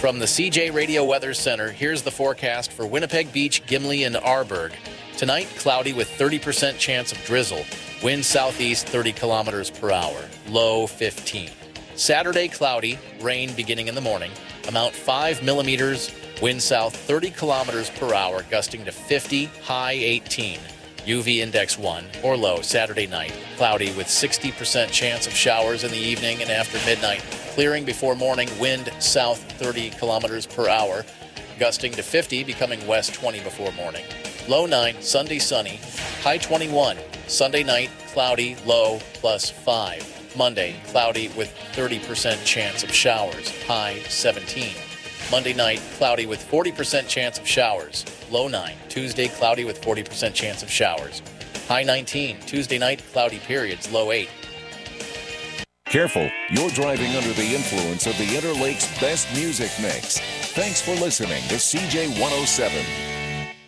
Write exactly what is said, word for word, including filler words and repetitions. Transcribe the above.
From the C J Radio Weather Center, here's the forecast for Winnipeg Beach, Gimli, and Arborg. Tonight, cloudy with thirty percent chance of drizzle. Wind southeast thirty kilometers per hour. Low fifteen. Saturday, cloudy. Rain beginning in the morning. Amount five millimeters. Wind south thirty kilometers per hour, gusting to fifty. High eighteen. U V index one or low Saturday night. Cloudy with sixty percent chance of showers in the evening and after midnight. Clearing before morning. Wind south thirty kilometers per hour, gusting to fifty, becoming west twenty before morning. Low nine. Sunday sunny. High twenty-one. Sunday night cloudy. Low plus five. Monday cloudy with thirty percent chance of showers. High seventeen. Monday night cloudy with forty percent chance of showers. Low nine. Tuesday cloudy with forty percent chance of showers. High nineteen. Tuesday night cloudy periods. Low eight. Careful, you're driving under the influence of the Interlake's best music mix. Thanks for listening to C J one oh seven.